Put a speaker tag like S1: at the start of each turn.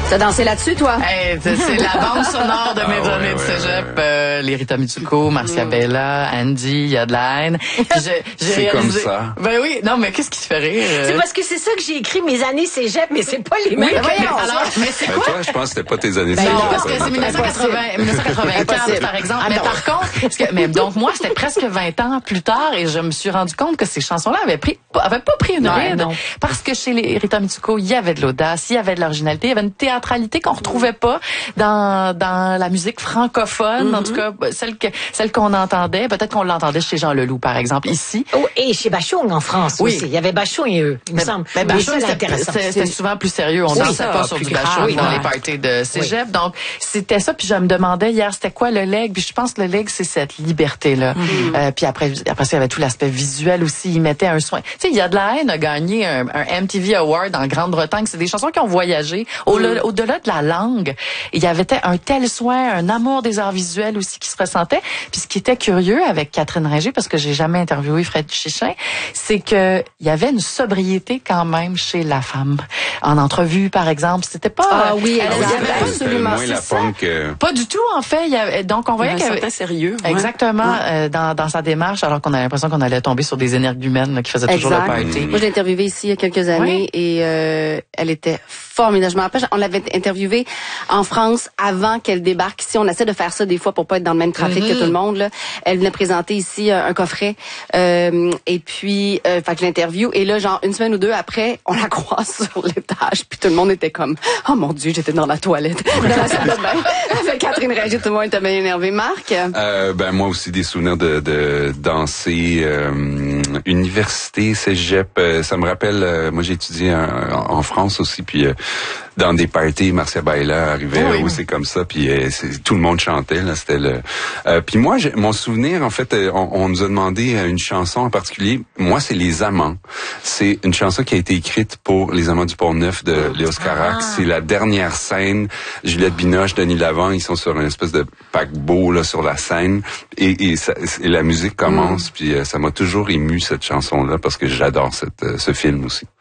S1: T'as dansé là-dessus, toi?
S2: Hey, c'est la bande sonore de mes années de cégep. Les Rita Mitsuko, Marcia Bella, Andy, il y a de la haine.
S3: C'est comme ça.
S2: Ben oui, non, mais qu'est-ce qui te fait rire?
S1: C'est parce que c'est ça que j'ai écrit, mes années cégep, mais c'est pas les mêmes.
S2: Oui, alors, mais c'est quoi?
S3: Toi, je pense que c'était pas tes années
S2: Non,
S3: cégep.
S2: parce que c'est 1995, par exemple. Mais par contre, mais donc moi, c'était presque 20 ans plus tard et je me suis rendu compte que ces chansons-là avaient pas pris une ride. Parce que chez les Rita Mitsuko, il y avait de l'audace, il y avait de l'originalité, il y avait une théâtralité qu'on retrouvait pas dans la musique francophone, en tout cas, celle qu'on entendait. Peut-être qu'on l'entendait chez Jean Leloup, par exemple, ici.
S1: Oh, et chez Bachung, en France aussi. Il y avait Bachung et eux, il me semble.
S2: Mais Bachung, c'était souvent plus sérieux. On dansait pas sur du Bachung dans les parties de cégep. Donc, c'était ça. Puis je me demandais hier, c'était quoi le leg? Puis je pense que le leg, c'est cette liberté-là. Puis après ça, il y avait tout l'aspect visuel aussi. Il mettait un soin. Tu sais, il y a de la haine a gagné un MTV Award en Grande-Bretagne. C'est des chansons qui ont voyagé. Au-delà de la langue, il y avait un tel soin, un amour des arts visuels aussi qui se ressentait. Puis ce qui était curieux avec Catherine Ringer, parce que j'ai jamais interviewé Fred Chichin, c'est que il y avait une sobriété quand même chez la femme. En entrevue, par exemple, c'était pas...
S1: Ah oui,
S2: elle avait absolument
S3: moins la punk.
S2: Pas du tout, en fait. Donc, on voyait qu'il y avait...
S4: sérieux.
S2: Exactement, dans sa démarche, alors qu'on a l'impression qu'on allait tomber sur des énergumènes là, qui faisaient toujours le party.
S4: Moi, je l'ai interviewée ici il y a quelques années et elle était formidable. Je me rappelle, on l'avait interviewée en France avant qu'elle débarque ici. On essaie de faire ça des fois pour pas être dans le même trafic que tout le monde. Là. Elle venait présenter ici un coffret et puis fait que je l'interview et là, genre une semaine ou deux après, on la croise sur l'étage puis tout le monde était comme « Oh mon Dieu, j'étais dans la toilette. » Dans la salle de bain. Avec Catherine Ringer, tout le monde était bien énervé. Marc?
S3: Ben moi aussi des souvenirs de danser université, cégep. Ça me rappelle, moi j'ai étudié en France aussi, puis dans des parties, Marcia Baila arrivait, c'est comme ça, puis tout le monde chantait, là, c'était le... puis moi, mon souvenir, en fait, on nous a demandé une chanson en particulier. Moi, c'est Les Amants. C'est une chanson qui a été écrite pour Les Amants du Pont-Neuf de Léos Carax. C'est la dernière scène. Juliette Binoche, Denis Lavant, ils sont sur une espèce de paquebot, là, sur la scène, et la musique commence, puis ça m'a toujours ému, cette chanson-là, parce que j'adore ce film aussi.